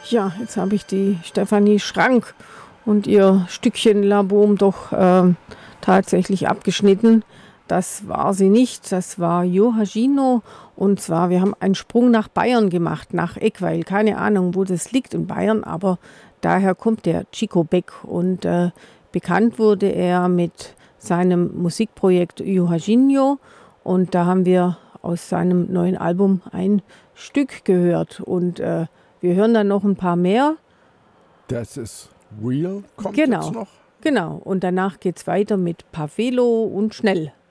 Ja, jetzt habe ich die Stefanie Schrank und ihr Stückchen La Bohme doch tatsächlich abgeschnitten. Das war sie nicht, das war Joachino. Und zwar, wir haben einen Sprung nach Bayern gemacht, nach Eckweil. Keine Ahnung, wo das liegt in Bayern, aber daher kommt der Chico Beck. Und bekannt wurde er mit seinem Musikprojekt Joachino. Und da haben wir aus seinem neuen Album ein Stück gehört. Und wir hören dann noch ein paar mehr. Das ist Real, kommt jetzt Genau, noch. genau. Und danach geht's weiter mit Pavelo und Schnell.